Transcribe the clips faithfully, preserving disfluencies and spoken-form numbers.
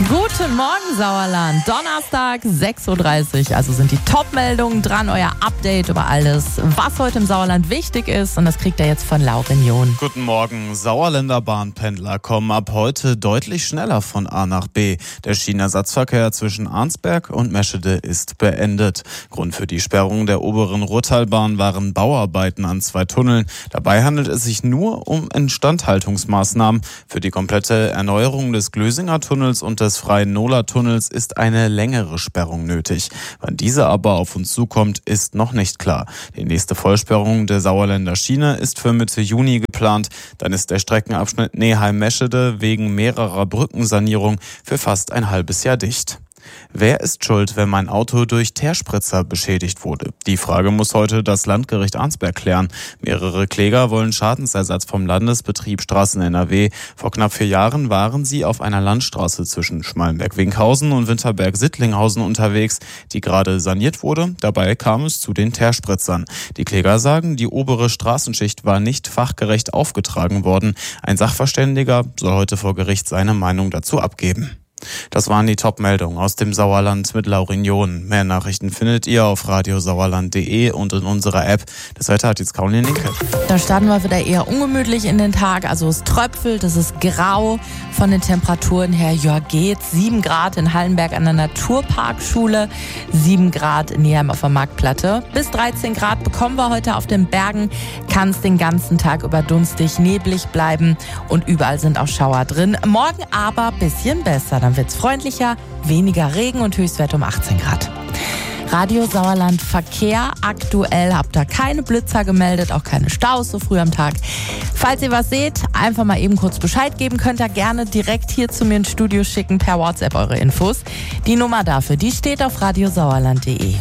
Guten Morgen, Sauerland. Donnerstag, sechs Uhr dreißig. Also sind die Top-Meldungen dran. Euer Update über alles, was heute im Sauerland wichtig ist. Und das kriegt ihr jetzt von Laurin John. Guten Morgen. Sauerländer Bahnpendler kommen ab heute deutlich schneller von A nach B. Der Schienenersatzverkehr zwischen Arnsberg und Meschede ist beendet. Grund für die Sperrung der oberen Ruhrtalbahn waren Bauarbeiten an zwei Tunneln. Dabei handelt es sich nur um Instandhaltungsmaßnahmen. Für die komplette Erneuerung des Glösinger Tunnels und des freien Nola-Tunnels ist eine längere Sperrung nötig. Wann diese aber auf uns zukommt, ist noch nicht klar. Die nächste Vollsperrung der Sauerländer Schiene ist für Mitte Juni geplant. Dann ist der Streckenabschnitt Neheim-Meschede wegen mehrerer Brückensanierung für fast ein halbes Jahr dicht. Wer ist schuld, wenn mein Auto durch Teerspritzer beschädigt wurde? Die Frage muss heute das Landgericht Arnsberg klären. Mehrere Kläger wollen Schadensersatz vom Landesbetrieb Straßen N R W. Vor knapp vier Jahren waren sie auf einer Landstraße zwischen Schmallenberg-Winkhausen und Winterberg-Sittlinghausen unterwegs, die gerade saniert wurde. Dabei kam es zu den Teerspritzern. Die Kläger sagen, die obere Straßenschicht war nicht fachgerecht aufgetragen worden. Ein Sachverständiger soll heute vor Gericht seine Meinung dazu abgeben. Das waren die Top-Meldungen aus dem Sauerland mit Laurin John. Mehr Nachrichten findet ihr auf radiosauerland punkt de und in unserer App. Das Wetter hat jetzt Caroline Linke. Da starten wir wieder eher ungemütlich in den Tag. Also es tröpfelt, es ist grau. Von den Temperaturen her, ja geht's. sieben Grad in Hallenberg an der Naturparkschule, sieben Grad in Neheim auf der Marktplatte. Bis dreizehn Grad bekommen wir heute auf den Bergen. Kann es den ganzen Tag über dunstig, neblig bleiben und überall sind auch Schauer drin. Morgen aber bisschen besser. Dann wird's freundlicher, weniger Regen und Höchstwert um achtzehn Grad. Radio Sauerland Verkehr. Aktuell habt ihr keine Blitzer gemeldet, auch keine Staus so früh am Tag. Falls ihr was seht, einfach mal eben kurz Bescheid geben. Könnt ihr gerne direkt hier zu mir ins Studio schicken, per WhatsApp eure Infos. Die Nummer dafür, die steht auf radiosauerland punkt de.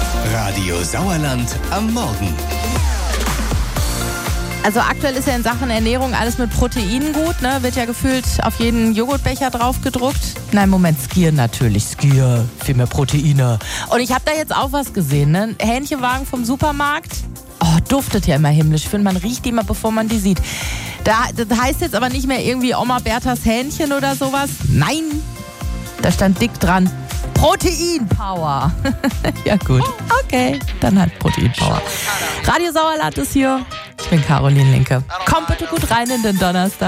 Radio Sauerland am Morgen. Also aktuell ist ja in Sachen Ernährung alles mit Proteinen gut, ne? Wird ja gefühlt auf jeden Joghurtbecher drauf gedruckt. Nein, Moment, Skier natürlich, Skier, viel mehr Proteine. Und ich habe da jetzt auch was gesehen, ne? Hähnchenwagen vom Supermarkt. Oh, duftet ja immer himmlisch. Ich finde, man riecht die immer, bevor man die sieht. Da, das heißt jetzt aber nicht mehr irgendwie Oma Berthas Hähnchen oder sowas. Nein, da stand dick dran, Proteinpower. Ja gut, okay, dann halt Proteinpower. Radio Sauerland ist hier. Ich bin Caroline Linke. Kommt bitte gut rein in den Donnerstag.